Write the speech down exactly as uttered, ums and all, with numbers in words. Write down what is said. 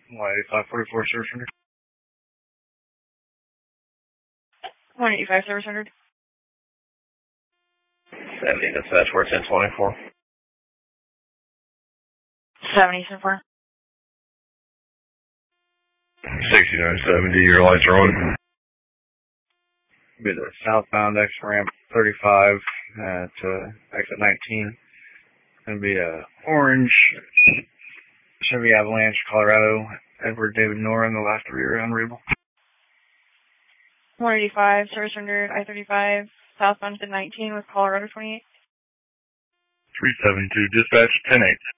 one eighty-five forty-four, service rendered. one eighty-five, service rendered. seventy, dispatch, four ten twenty-four. seventy, so far. sixty-nine seventy, your lights are on. Be the southbound X ramp thirty-five at uh, exit nineteen. Gonna be a orange Chevy Avalanche, Colorado, Edward David Nora in the last rear unreadable. one eighty-five, service rendered, I thirty-five, southbound to nineteen with Colorado twenty-eight. three seventy-two, dispatch, ten eight.